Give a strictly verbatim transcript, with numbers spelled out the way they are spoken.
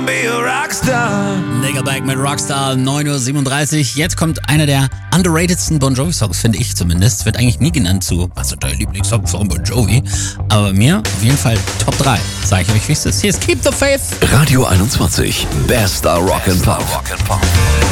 Be a Rockstar. Nickelback mit Rockstar, neun Uhr siebenunddreißig. Jetzt kommt einer der underratedsten Bon Jovi-Songs, finde ich zumindest. Wird eigentlich nie genannt zu, was sind deine Lieblingssongs von Bon Jovi? Aber bei mir auf jeden Fall Top drei. Sag ich euch, wie es ist. Hier ist Keep the Faith. Radio einundzwanzig, bester Rock'n'Pop.